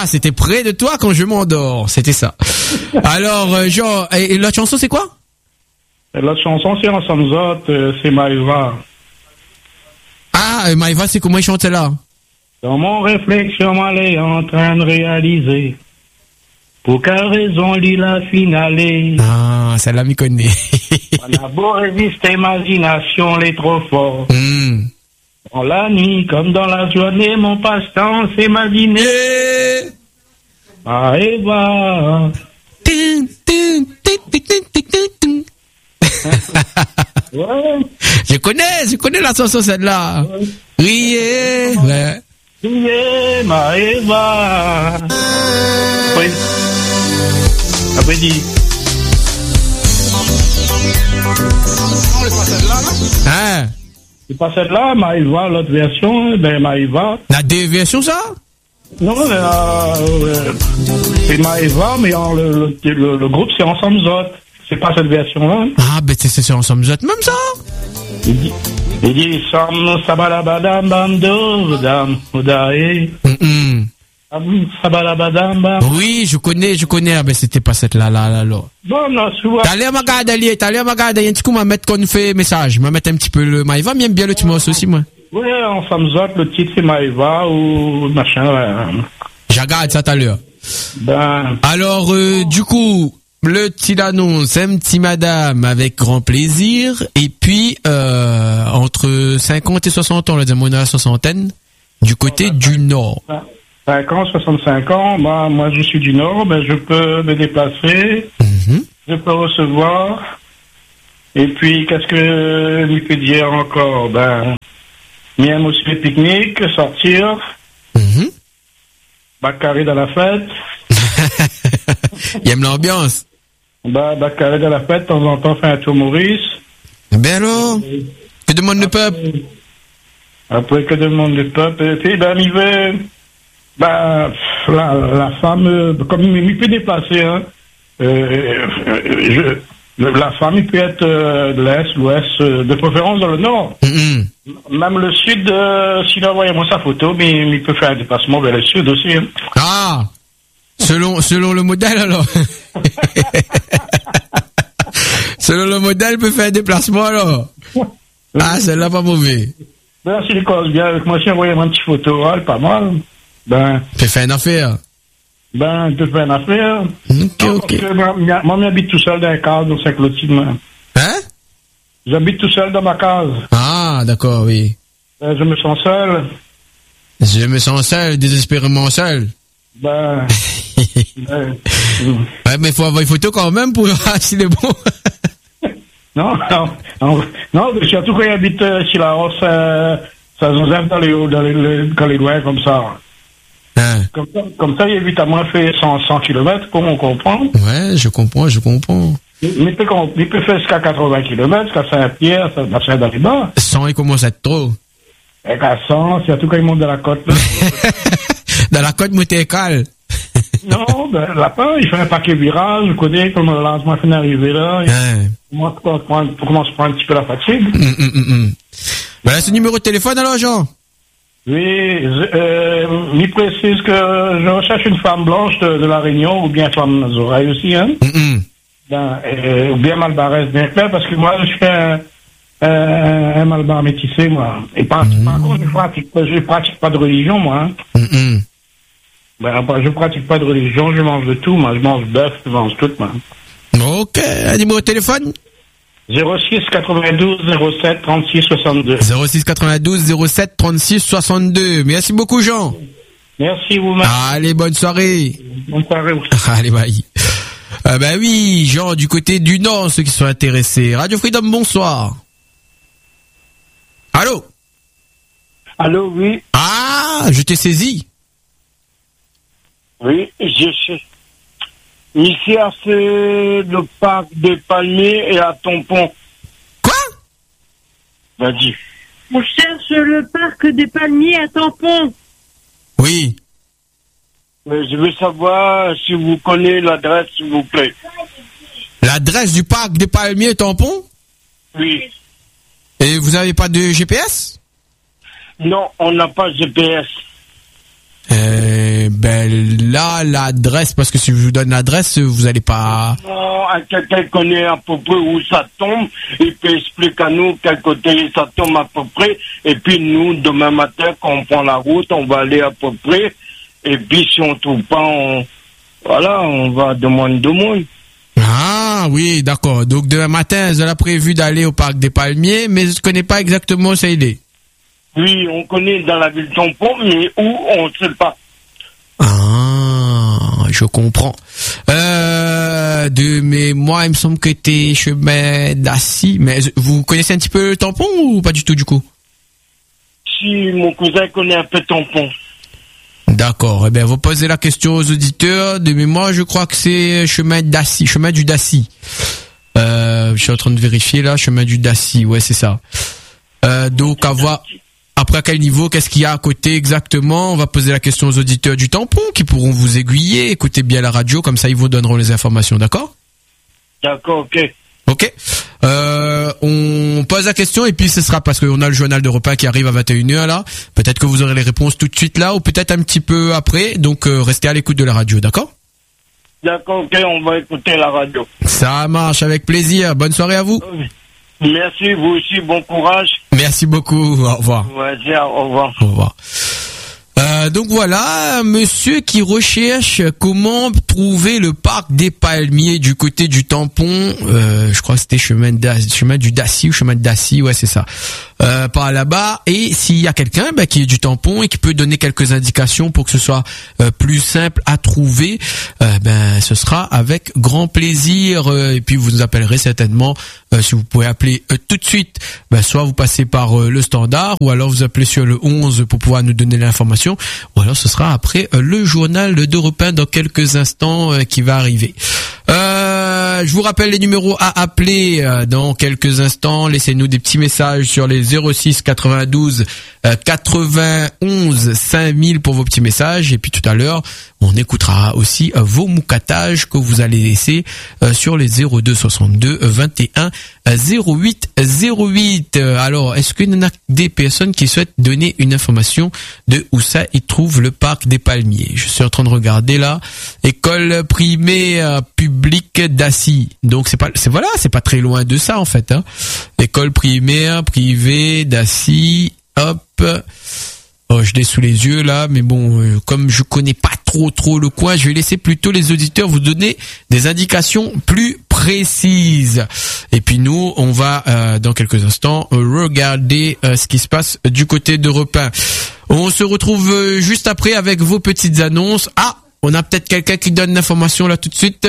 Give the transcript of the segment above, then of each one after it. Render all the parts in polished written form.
Ah, c'était près de toi quand je m'endors. C'était ça. Alors, Jean, et l'autre chanson, c'est quoi? L'autre chanson, c'est Ensemble Autres, c'est Maëva. Ah, Maëva, c'est comment il chante là? Dans mon réflexion, elle est en train de réaliser. Pour quelle raison l'île a finalé? Ah, celle-là m'y connaît. On a beau résister, imagination, elle est trop forte. Mm. Dans la nuit, comme dans la journée, mon passe-temps, c'est m'imaginer. Maëva. Ouais. Je connais la chanson celle-là. Oui, ouais. Yeah, Maëva. Oui. Après dit. C'est pas celle-là, là? Hein? C'est pas celle-là, Maëva, l'autre version, ben Maëva. La déviation, ça? Non, c'est Maëva, mais le groupe, c'est Ensemble Autres. C'est pas cette version-là. Ah, ben c'est Ensemble Autres, même ça? Il dit, sabalabadam bam do, dam, odae. Sabalabadam bam. Oui, je connais. Ah, ben c'était pas cette là. Bon, non, souvent. T'allais à ma garde, il y a un petit coup, m'a mettre qu'on fait message. M'a mettre un petit peu le Maëva, m'aime bien le timos aussi, moi. Oui, Ensemble Autres, le titre c'est Maëva ou machin, ouais. Je regarde ça tout à l'heure. Ben. Alors, du coup, le petit annonce, un petit madame avec grand plaisir. Et puis, entre 50 et 60 ans, on est à la soixantaine, du côté du Nord. 50, 65 ans, moi je suis du Nord, ben je peux me déplacer, je peux recevoir. Et puis, qu'est-ce que je peux dire encore? Ben, il aime aussi les pique-niques, sortir. Baccaré dans la fête. Il aime l'ambiance. Baccaré dans la fête, de temps en temps, fait un tour Maurice. Ben alors, que demande le peuple? Après, que demande le peuple? Et puis, ben, il veut, la femme, comme il peut déplacer, hein, la femme, il peut être de l'Est, l'Ouest, de préférence dans le Nord. Même le Sud, s'il envoie moi sa photo, mais il peut faire un déplacement vers le Sud aussi. Hein. Ah, selon le modèle alors. Selon le modèle, il peut faire un déplacement alors. Ah, celle-là pas mauvais. Ben, s'il cause bien avec moi, si envoie moi une petite photo, pas mal. Ben. Tu fais une affaire. Ben, tu fais une affaire. Ok. Moi, j'habite tout seul dans la case dans Saint-Clotilde. Hein? J'habite tout seul dans ma case. Ah, d'accord, oui. Je me sens seul. Je me sens seul, désespérément seul. Ben. Ouais, mais il faut avoir une photo quand même pour voir s'il est bon. Non, surtout quand il habite chez la Rosse, ça nous aime dans les lois comme ça. Hein? Comme ça, il évite à moins faire 100 km, comme on comprend. Ouais, je comprends. Mais il peut faire jusqu'à 80 km, jusqu'à Saint-Pierre, ça va dans les bas. 100, il commence à être trop. Et qu'à 100, surtout quand il monte de la côte, là. Dans la côte Montécale. Non, là-bas, il fait un paquet virage, vous connaissez, comme le lancement fin d'arriver là. Moi, pour commencer à prendre un petit peu la fatigue. Voilà ce numéro de téléphone alors, Jean? Oui, il précise que je recherche une femme blanche de La Réunion, ou bien femme aux oreilles aussi, hein. Ou bien malbaraise bien clair, parce que moi, je fais un malbar métissé, moi. Et par contre, je pratique pas de religion, moi, hein. Je pratique pas de religion, je mange de tout, moi. Je mange bœuf, je mange tout, moi. Ok, un numéro de téléphone? 06 92 07 36 62. 06 92 07 36 62. Merci beaucoup, Jean. Merci vous-même. Allez, bonne soirée. Bonne soirée aussi. Allez, bye. Ben oui, Jean, du côté du Nord, ceux qui sont intéressés. Radio Freedom, bonsoir. Allô? Allô, oui. Ah, je t'ai saisi. Oui, je sais. Ici, c'est le parc des Palmiers et à Tampon. Quoi? Vas-y. On cherche le parc des Palmiers à Tampon. Oui. Mais je veux savoir si vous connaissez l'adresse, s'il vous plaît. L'adresse du parc des Palmiers Tampon? Oui. Et vous n'avez pas de GPS? Non, on n'a pas de GPS. Là, l'adresse, parce que si je vous donne l'adresse, vous allez pas... Non, quelqu'un connaît à peu près où ça tombe, il peut expliquer à nous quel côté ça tombe à peu près, et puis nous, demain matin, quand on prend la route, on va aller à peu près, et puis si on trouve pas, on va demander. Ah oui, d'accord. Donc demain matin, vous avez prévu d'aller au parc des Palmiers, mais je ne connais pas exactement où ça il est. Oui, on connaît dans la ville de Tampon, mais où, on ne sait pas. Ah, je comprends. De mémoire, il me semble que t'es chemin d'Assis, mais vous connaissez un petit peu Tampon ou pas du tout du coup? Si, mon cousin connaît un peu Tampon. D'accord. Eh bien, vous posez la question aux auditeurs. De mémoire, je crois que c'est chemin d'Assis, chemin du Daci. Je suis en train de vérifier là, chemin du Daci. Ouais, c'est ça. Donc, à voir. Après, à quel niveau, qu'est-ce qu'il y a à côté exactement? On va poser la question aux auditeurs du Tampon qui pourront vous aiguiller. Écoutez bien la radio, comme ça ils vous donneront les informations, d'accord? D'accord, ok. Ok. On pose la question et puis ce sera parce qu'on a le journal de repas qui arrive à 21h là. Peut-être que vous aurez les réponses tout de suite là ou peut-être un petit peu après. Donc restez à l'écoute de la radio, d'accord? D'accord, ok, on va écouter la radio. Ça marche, avec plaisir. Bonne soirée à vous. Merci, vous aussi, bon courage. Merci beaucoup, au revoir. Ouais, au revoir. Au revoir. Donc voilà, monsieur qui recherche comment trouver le parc des Palmiers du côté du Tampon. Je crois que c'était chemin du Daci ou chemin de Daci, ouais c'est ça. Par là-bas. Et s'il y a quelqu'un qui est du Tampon et qui peut donner quelques indications pour que ce soit plus simple à trouver, ce sera avec grand plaisir. Et puis vous nous appellerez certainement. Si vous pouvez appeler tout de suite, soit vous passez par le standard ou alors vous appelez sur le 11 pour pouvoir nous donner l'information. Ou alors ce sera après le journal d'Europe 1 dans quelques instants qui va arriver. Je vous rappelle les numéros à appeler dans quelques instants. Laissez-nous des petits messages sur les 06 92 91 5000 pour vos petits messages. Et puis tout à l'heure, on écoutera aussi vos moucatages que vous allez laisser sur les 02 62 21 08 08. Alors, est-ce qu'il y en a des personnes qui souhaitent donner une information de où ça ils trouvent le parc des Palmiers? Je suis en train de regarder là. École primaire publique d'Assis. Donc c'est pas très loin de ça en fait. Hein. École primaire privée d'Assis. Hop. Oh, je l'ai sous les yeux là, mais bon, comme je connais pas trop le coin, je vais laisser plutôt les auditeurs vous donner des indications plus précises. Et puis nous, on va dans quelques instants regarder ce qui se passe du côté d'Europe 1. On se retrouve juste après avec vos petites annonces. Ah, on a peut-être quelqu'un qui donne l'information là tout de suite.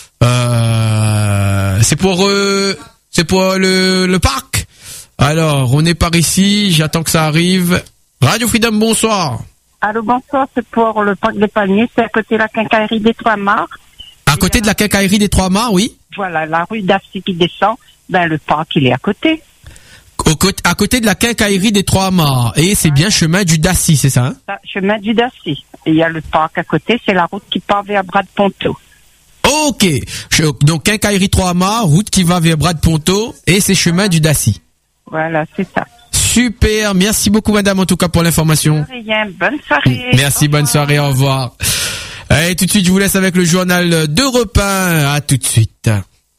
C'est pour le parc. Alors, on est par ici, j'attends que ça arrive. Radio Freedom, bonsoir. Allô, bonsoir, c'est pour le parc des Palmiers, c'est à côté de la quincaillerie des Trois Mars. À côté de la quincaillerie des Trois Mars, oui. Voilà, la rue d'Assis qui descend, le parc, il est à côté. À côté de la quincaillerie des Trois Mars. Et c'est bien chemin du Daci, c'est ça, hein? Chemin du Daci. Et il y a le parc à côté, c'est la route qui part vers Bras-de-Ponto. Ok. Donc, quincaillerie Trois Mars, route qui va vers Bras-de-Ponto, et c'est chemin du Daci. Voilà, c'est ça. Super, merci beaucoup madame en tout cas pour l'information. Rien, bonne soirée. Merci, bonne soirée, au revoir. Allez, tout de suite je vous laisse avec le journal d'Europe 1, à tout de suite.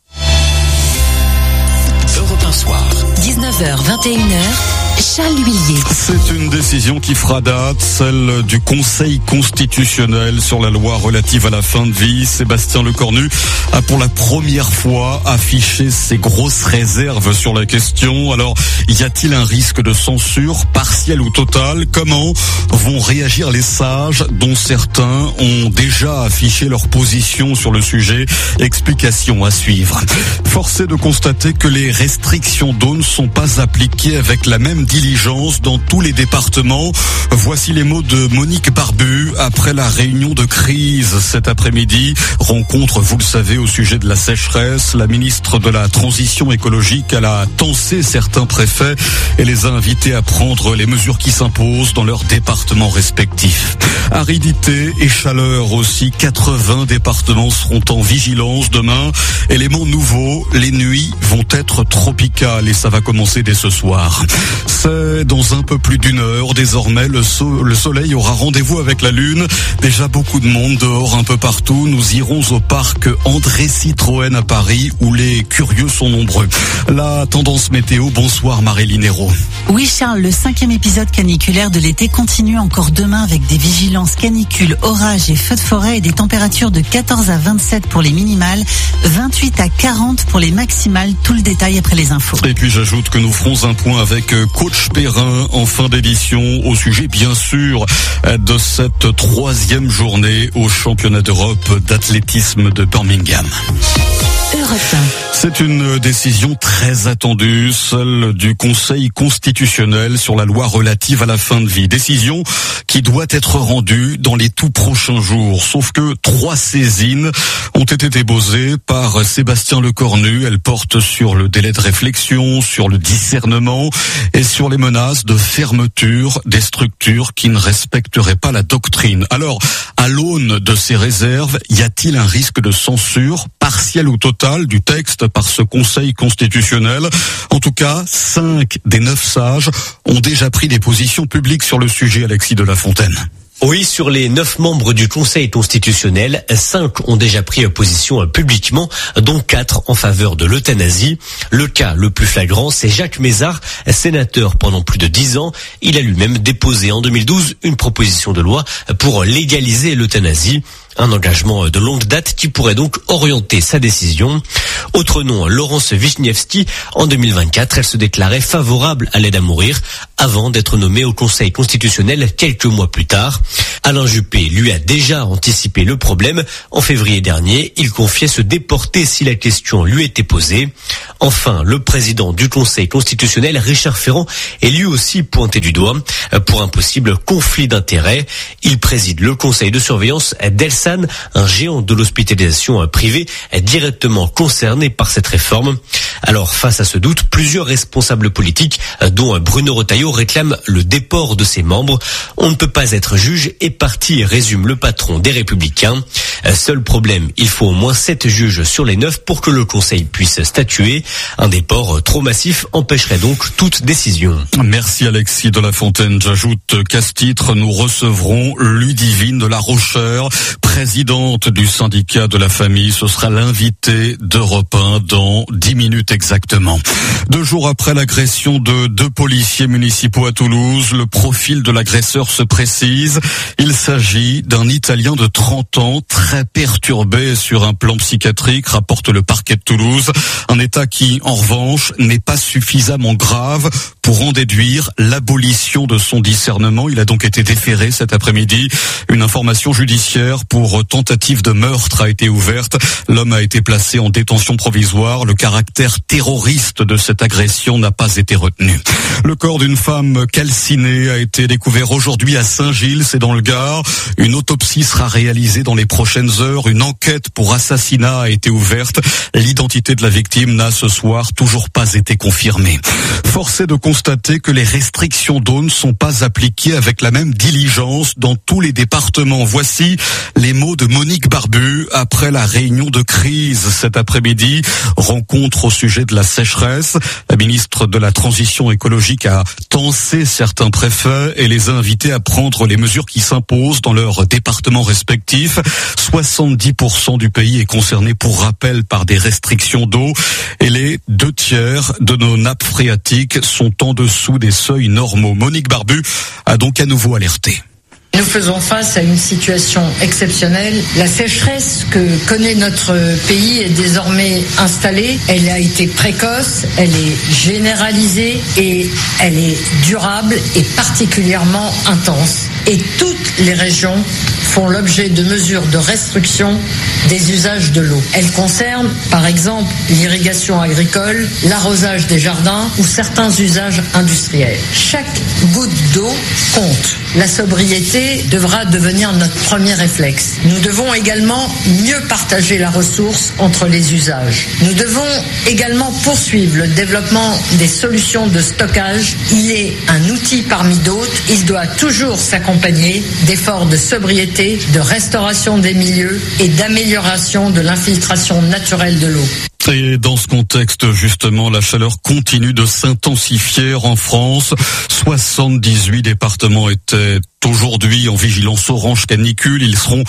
Europe 1 soir. 19h, 21h, Charles Huillier. C'est une décision qui fera date, celle du Conseil constitutionnel sur la loi relative à la fin de vie. Sébastien Lecornu a pour la première fois affiché ses grosses réserves sur la question. Alors, y a-t-il un risque de censure partielle ou totale? Comment vont réagir les sages, dont certains ont déjà affiché leur position sur le sujet? Explication à suivre. Force est de constater que les restrictions d'eau ne sont pas appliquées avec la même diligence dans tous les départements. Voici les mots de Monique Barbu après la réunion de crise cet après-midi. Rencontre, vous le savez, au sujet de la sécheresse. La ministre de la Transition écologique, elle a tensé certains préfets et les a invités à prendre les mesures qui s'imposent dans leurs départements respectifs. Aridité et chaleur aussi. 80 départements seront en vigilance demain. Élément nouveau, les nuits vont être tropicales et ça va commencer dès ce soir. C'est dans un peu plus d'une heure. Désormais, le soleil aura rendez-vous avec la lune. Déjà beaucoup de monde dehors un peu partout. Nous irons au parc André Citroën à Paris où les curieux sont nombreux. La tendance météo, bonsoir Marie-Line Hérault. Oui Charles, le 5e épisode caniculaire de l'été continue encore demain avec des vigilances canicules, orages et feux de forêt et des températures de 14 à 27 pour les minimales, 28 à 40 pour les maximales. Tout le détail après les infos. Et puis j'ajoute que nous ferons un point avec Coach Perrin en fin d'édition au sujet bien sûr de cette 3e journée au championnat d'Europe d'athlétisme de Birmingham. C'est une décision très attendue, celle du Conseil constitutionnel sur la loi relative à la fin de vie. Décision qui doit être rendue dans les tout prochains jours. Sauf que 3 saisines ont été déposées par Sébastien Lecornu. Elles portent sur le délai de réflexion, sur le discernement et sur les menaces de fermeture des structures qui ne respecteraient pas la doctrine. Alors, à l'aune de ces réserves, y a-t-il un risque de censure partielle ou totale du texte par ce Conseil constitutionnel? En tout cas, 5 des 9 sages ont déjà pris des positions publiques sur le sujet, Alexis de la Fontaine. Oui, sur les 9 membres du Conseil constitutionnel, 5 ont déjà pris position publiquement, dont 4 en faveur de l'euthanasie. Le cas le plus flagrant, c'est Jacques Mézard, sénateur pendant plus de 10 ans. Il a lui-même déposé en 2012 une proposition de loi pour légaliser l'euthanasie. Un engagement de longue date qui pourrait donc orienter sa décision. Autre nom, Laurence Vichnievsky. En 2024, elle se déclarait favorable à l'aide à mourir avant d'être nommée au Conseil constitutionnel quelques mois plus tard. Alain Juppé, lui, a déjà anticipé le problème. En février dernier, il confiait se déporter si la question lui était posée. Enfin, le président du Conseil constitutionnel, Richard Ferrand, est lui aussi pointé du doigt pour un possible conflit d'intérêts. Il préside le conseil de surveillance d'Elsan, un géant de l'hospitalisation privée directement concerné par cette réforme. Alors, face à ce doute, plusieurs responsables politiques, dont Bruno Retailleau, réclament le déport de ses membres. On ne peut pas être juge et parti, résume le patron des Républicains. Seul problème, il faut au moins 7 juges sur les 9 pour que le Conseil puisse statuer. Un déport trop massif empêcherait donc toute décision. Merci Alexis de la Fontaine. J'ajoute qu'à ce titre, nous recevrons Ludivine de la Rochère, présidente du syndicat de la famille. Ce sera l'invité d'Europe 1 dans 10 minutes exactement. 2 jours après l'agression de 2 policiers municipaux à Toulouse, le profil de l'agresseur se précise. Il s'agit d'un Italien de 30 ans, très perturbé sur un plan psychiatrique, rapporte le parquet de Toulouse. Un état qui, en revanche, n'est pas suffisamment grave pour en déduire l'abolition de son discernement. Il a donc été déféré cet après-midi. Une information judiciaire pour tentative de meurtre a été ouverte. L'homme a été placé en détention provisoire. Le caractère terroriste de cette agression n'a pas été retenu. Le corps d'une femme calcinée a été découvert aujourd'hui à Saint-Gilles, c'est dans le Gard. Une autopsie sera réalisée dans les prochaines heures. Une enquête pour assassinat a été ouverte. L'identité de la victime n'a ce soir toujours pas été confirmée. Force est de constater que les restrictions d'eau ne sont pas appliquées avec la même diligence dans tous les départements. Voici les mots de Monique Barbu après la réunion de crise cet après-midi. Rencontre au sujet de la sécheresse. La ministre de la Transition écologique a tensé certains préfets et les a invités à prendre les mesures qui s'imposent dans leurs départements respectifs. 70% du pays est concerné, pour rappel, par des restrictions d'eau et les 2/3 de nos nappes phréatiques sont en dessous des seuils normaux. Monique Barbu a donc à nouveau alerté. Nous faisons face à une situation exceptionnelle. La sécheresse que connaît notre pays est désormais installée. Elle a été précoce, elle est généralisée et elle est durable et particulièrement intense. Et toutes les régions font l'objet de mesures de restriction des usages de l'eau. Elles concernent, par exemple, l'irrigation agricole, l'arrosage des jardins ou certains usages industriels. Chaque goutte d'eau compte. La sobriété devra devenir notre premier réflexe. Nous devons également mieux partager la ressource entre les usages. Nous devons également poursuivre le développement des solutions de stockage. Il est un outil parmi d'autres. Il doit toujours s'accompagner d'efforts de sobriété, de restauration des milieux et d'amélioration de l'infiltration naturelle de l'eau. Et dans ce contexte, justement, la chaleur continue de s'intensifier en France. 78 départements étaient aujourd'hui en vigilance orange canicule. Ils seront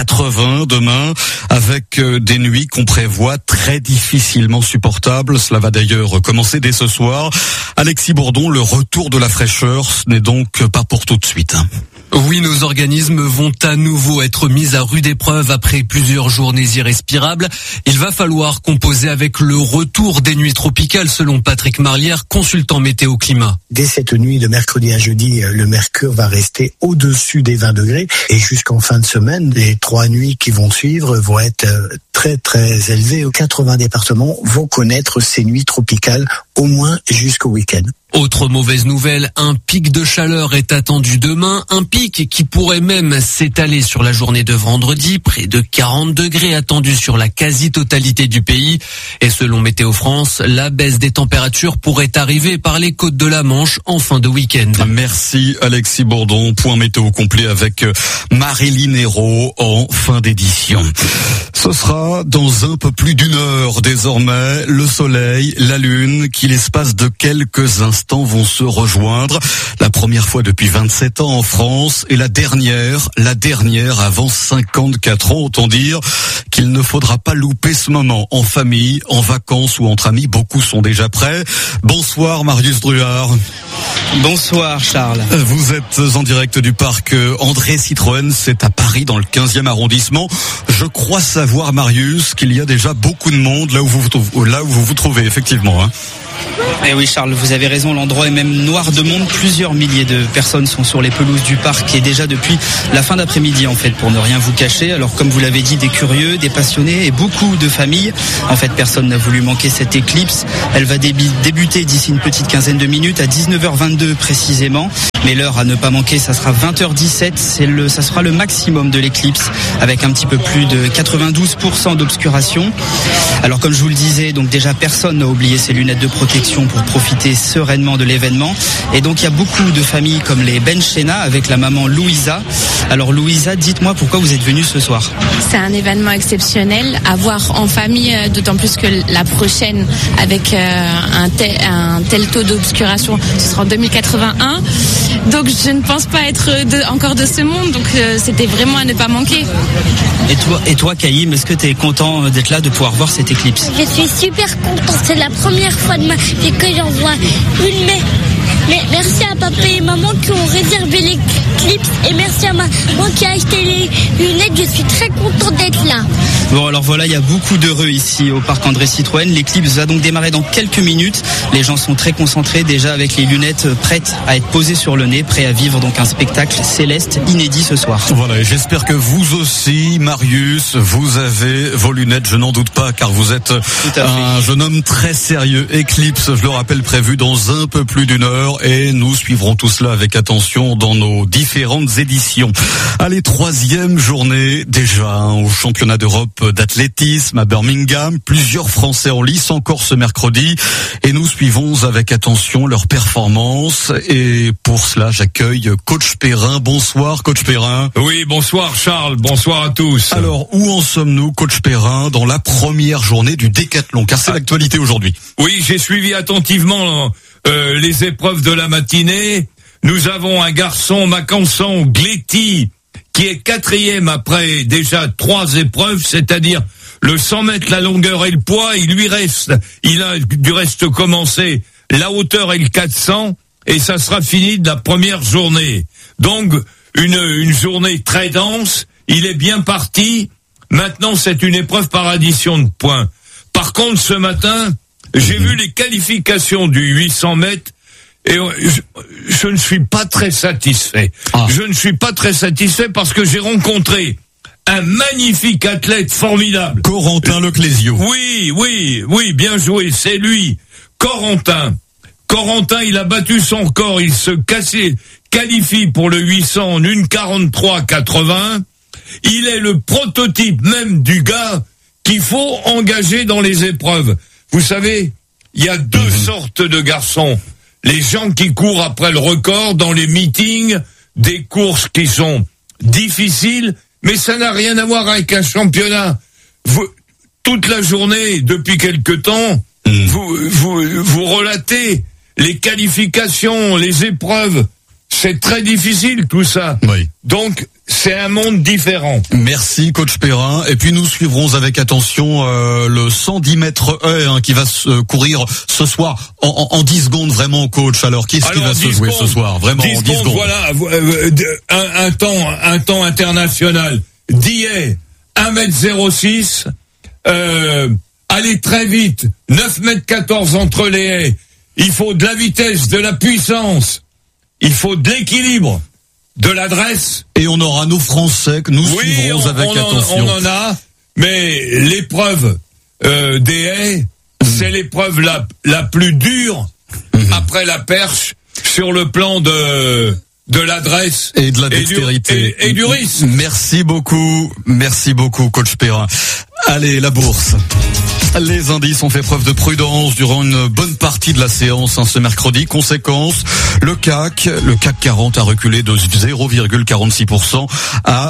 80 demain, avec des nuits qu'on prévoit très difficilement supportables. Cela va d'ailleurs commencer dès ce soir. Alexis Bourdon, le retour de la fraîcheur, ce n'est donc pas pour tout de suite. Oui, nos organismes vont à nouveau être mis à rude épreuve après plusieurs journées irrespirables. Il va falloir composer avec le retour des nuits tropicales, selon Patrick Marlière, consultant météo climat. Dès cette nuit de mercredi à jeudi, le mercure va rester au-dessus des 20 degrés. Et jusqu'en fin de semaine, les 3 nuits qui vont suivre vont être très très élevées. 80 départements vont connaître ces nuits tropicales au moins jusqu'au week-end. Autre mauvaise nouvelle, un pic de chaleur est attendu demain, un pic qui pourrait même s'étaler sur la journée de vendredi, près de 40 degrés attendus sur la quasi-totalité du pays. Et selon Météo France, la baisse des températures pourrait arriver par les côtes de la Manche en fin de week-end. Merci Alexis Bourdon, point météo complet avec Marilyn Hérault en fin d'édition. Ce sera dans un peu plus d'une heure désormais, le soleil, la lune qui l'espace de quelques instants vont se rejoindre. La première fois depuis 27 ans en France et la dernière avant 54 ans. Autant dire qu'il ne faudra pas louper ce moment en famille, en vacances ou entre amis. Beaucoup sont déjà prêts. Bonsoir Marius Druard. Bonsoir Charles. Vous êtes en direct du parc André Citroën, c'est à Paris dans le 15e arrondissement. Je crois savoir Marius qu'il y a déjà beaucoup de monde là où vous vous trouvez effectivement. Eh oui Charles, vous avez raison, l'endroit est même noir de monde. Plusieurs milliers de personnes sont sur les pelouses du parc et déjà depuis la fin d'après-midi en fait, pour ne rien vous cacher. Alors comme vous l'avez dit, des curieux, des passionnés et beaucoup de familles. En fait, personne n'a voulu manquer cette éclipse. Elle va débuter d'ici une petite quinzaine de minutes à 19h22 précisément. Mais l'heure à ne pas manquer, ça sera 20h17. Ça sera le maximum de l'éclipse avec un petit peu plus de 92% d'obscuration. Alors comme je vous le disais, donc déjà personne n'a oublié ses lunettes de protection pour profiter sereinement de l'événement. Et donc il y a beaucoup de familles comme les Benchena avec la maman Louisa. Alors Louisa, dites-moi pourquoi vous êtes venue ce soir. C'est un événement exceptionnel à voir en famille, d'autant plus que la prochaine avec un tel taux d'obscuration, ce sera en 2081. Donc je ne pense pas être encore de ce monde, donc c'était vraiment à ne pas manquer. Et toi Caïm, est-ce que tu es content d'être là, de pouvoir voir cette éclipse? Je suis super content, c'est la première fois de ma vie que j'en vois une, mais merci à papa et maman qui ont réservé l'éclipse et merci à maman qui a acheté les lunettes, je suis très content d'être là. Bon alors voilà, il y a beaucoup d'heureux ici au parc André Citroën. L'éclipse va donc démarrer dans quelques minutes. Les gens sont très concentrés déjà avec les lunettes prêtes à être posées sur le nez, prêts à vivre donc un spectacle céleste inédit ce soir. Voilà, et j'espère que vous aussi, Marius, vous avez vos lunettes, je n'en doute pas, car vous êtes un jeune homme très sérieux. Éclipse, je le rappelle, prévu dans un peu plus d'une heure et nous suivrons tout cela avec attention dans nos différentes éditions. Allez, 3e journée déjà au championnat d'Europe d'athlétisme à Birmingham. Plusieurs Français en lice encore ce mercredi et nous suivons avec attention leurs performances et pour cela j'accueille Coach Perrin. Bonsoir Coach Perrin. Oui, bonsoir Charles, bonsoir à tous. Alors où en sommes-nous Coach Perrin dans la première journée du décathlon, car c'est l'actualité aujourd'hui? Oui, j'ai suivi attentivement les épreuves de la matinée. Nous avons un garçon, Macanson Gletti, qui est 4e après déjà 3 épreuves, c'est-à-dire le 100 mètres, la longueur et le poids. Il a du reste commencé la hauteur et le 400 et ça sera fini de la première journée. Donc une journée très dense, il est bien parti. Maintenant, c'est une épreuve par addition de points. Par contre, ce matin, j'ai vu les qualifications du 800 mètres et je ne suis pas très satisfait. Je ne suis pas très satisfait parce que j'ai rencontré un magnifique athlète formidable. Corentin Leclésio. Oui, bien joué, c'est lui. Corentin, il a battu son record, il se qualifie pour le 800 en 1:43:80. Il est le prototype même du gars qu'il faut engager dans les épreuves. Vous savez, il y a 2 sortes de garçons. Les gens qui courent après le record dans les meetings, des courses qui sont difficiles, mais ça n'a rien à voir avec un championnat. toute la journée, depuis quelque temps, vous relatez les qualifications, les épreuves. C'est très difficile tout ça. Oui. Donc c'est un monde différent. Merci coach Perrin. Et puis nous suivrons avec attention le 110 mètres haie qui va se courir ce soir en 10 secondes vraiment coach. Alors qu'est-ce qui va se jouer ce soir vraiment 10 en 10 secondes. Voilà un temps international. D'hier 1m06 aller très vite, 9m14 entre les haies. Il faut de la vitesse, de la puissance. Il faut de l'équilibre, de l'adresse. Et on aura nos Français que nous suivrons avec attention. On en a, mais l'épreuve des haies, c'est l'épreuve la plus dure après la perche sur le plan de l'adresse et de la dextérité et du risque. Merci beaucoup coach Perrin. Allez, la bourse. Les indices ont fait preuve de prudence durant une bonne partie de la séance ce mercredi. Conséquence, le CAC 40 a reculé de 0,46% à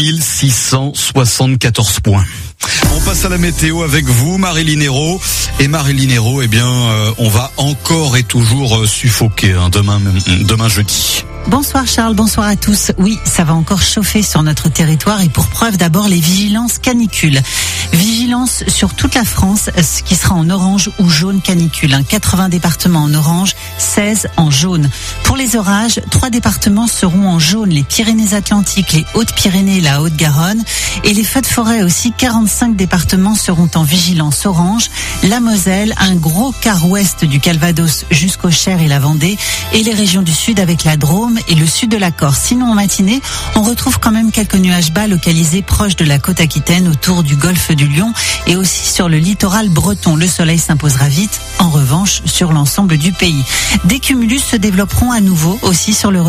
8674 points. On passe à la météo avec vous, Marie-Line Hérault. Et Marie-Line Hérault, on va encore et toujours suffoquer demain jeudi. Bonsoir Charles, bonsoir à tous. Oui, ça va encore chauffer sur notre territoire et pour preuve d'abord les vigilances canicules. Vigilance sur toute la France, ce qui sera en orange ou jaune canicule. 80 départements en orange, 16 en jaune. Pour les orages, 3 départements seront en jaune. Les Pyrénées-Atlantiques, les Hautes-Pyrénées et la Haute-Garonne. Et les feux de forêt aussi, 45 départements seront en vigilance orange. La Moselle, un gros quart ouest du Calvados jusqu'au Cher et la Vendée. Et les régions du sud avec la Drôme et le sud de la Corse. Sinon, en matinée, on retrouve quand même quelques nuages bas localisés proches de la côte aquitaine, autour du golfe du Lion et aussi sur le littoral breton. Le soleil s'imposera vite, en revanche, sur l'ensemble du pays. Des cumulus se développeront à nouveau aussi sur le